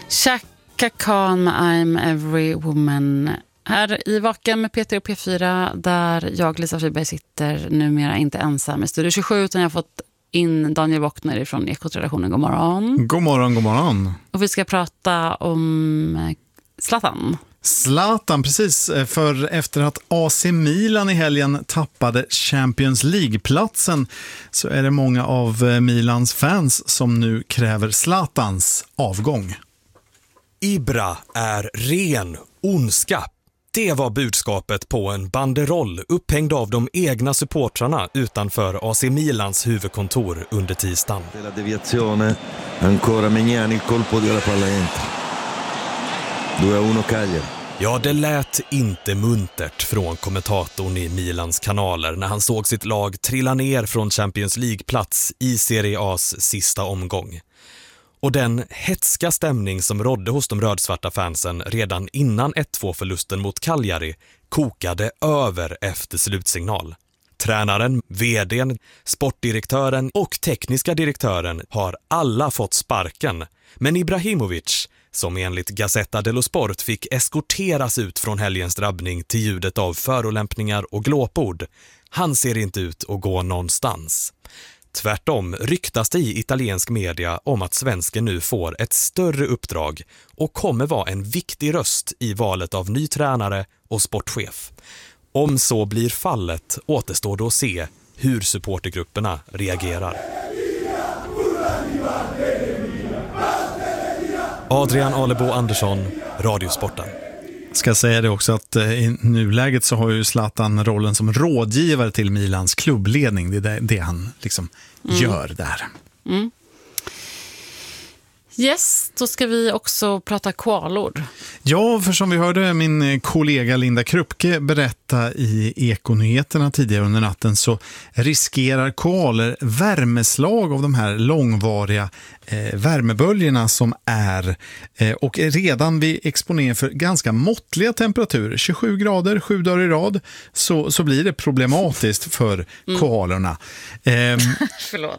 Chaka Khan med I'm Every Woman. Här i Vaken med Peter och P4 där jag, Lisa Friberg, sitter numera inte ensam i Studio 27 utan jag har fått in Daniel Wockner från Ekot-redaktionen. God morgon. God morgon, god morgon. Och vi ska prata om Zlatan, precis. För efter att AC Milan i helgen tappade Champions League-platsen så är det många av Milans fans som nu kräver Zlatans avgång. Ibra är ren ondska. Det var budskapet på en banderoll upphängd av de egna supportrarna utanför AC Milans huvudkontor under tisdagen. La deviazione, ancora Magnani, il colpo di la palla entra. 2-1 Cagliari. Ja, det lät inte muntert från kommentatorn i Milans kanaler när han såg sitt lag trilla ner från Champions League-plats i Serie A's sista omgång. Och den hetska stämning som rådde hos de rödsvarta fansen redan innan 1-2-förlusten mot Cagliari kokade över efter slutsignal. Tränaren, vdn, sportdirektören och tekniska direktören har alla fått sparken. Men Ibrahimovic, som enligt Gazzetta dello Sport fick eskorteras ut från helgens drabbning till ljudet av förolämpningar och glåpord, han ser inte ut att gå någonstans. Tvärtom ryktas det i italiensk media om att svensken nu får ett större uppdrag och kommer vara en viktig röst i valet av ny tränare och sportchef. Om så blir fallet återstår då att se hur supportergrupperna reagerar. Adrian Alebo Andersson, Radiosporten. Ska säga det också att i nuläget så har ju Zlatan rollen som rådgivare till Milans klubbledning. Det är det han liksom gör där. Mm. Yes, då ska vi också prata koalor. Ja, för som vi hörde min kollega Linda Krupke berätta i Ekonyheterna tidigare under natten så riskerar koalor värmeslag av de här långvariga värmeböljorna som är och redan vid exponering för ganska måttliga temperaturer, 27 grader, 7 dagar i rad, så blir det problematiskt för koalorna. Förlåt.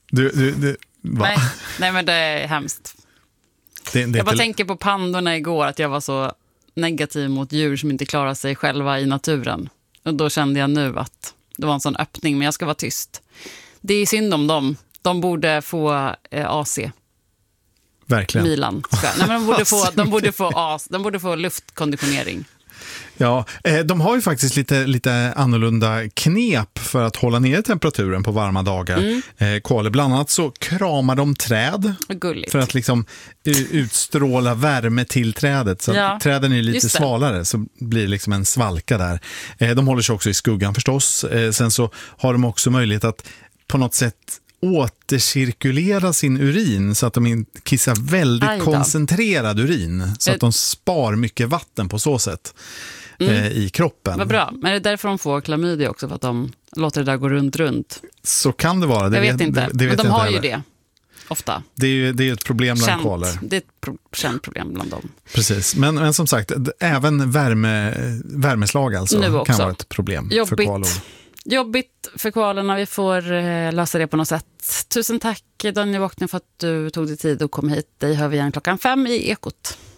Nej, men det är hemskt. Jag bara tänker på pandorna igår, att jag var så negativ mot djur som inte klarar sig själva i naturen. Och då kände jag nu att det var en sån öppning, men jag ska vara tyst. Det är synd om dem. De borde få AC. Verkligen. Milan. Nej, men de borde få luftkonditionering. Ja, de har ju faktiskt lite annorlunda knep för att hålla ner temperaturen på varma dagar. Koalor, bland annat så kramar de träd för att liksom utstråla värme till trädet. Så att träden är lite svalare så blir det liksom en svalka där. De håller sig också i skuggan förstås. Sen så har de också möjlighet att på något sätt återcirkulera sin urin så att de kissar väldigt koncentrerad urin så att de spar mycket vatten på så sätt i kroppen. Vad bra, men är det därför de får klamydia också, för att de låter det där gå runt? Så kan det vara. Jag vet inte, men de har ju det ofta. Det är ett problem bland koalor. Det är ett känt problem bland dem. Precis, men som sagt, även värmeslag alltså kan vara ett problem för koalor. Jobbigt för koalorna, vi får lösa det på något sätt. Tusen tack Daniel Wockner för att du tog dig tid och kom hit. Dig hör vi igen 5:00 i Ekot.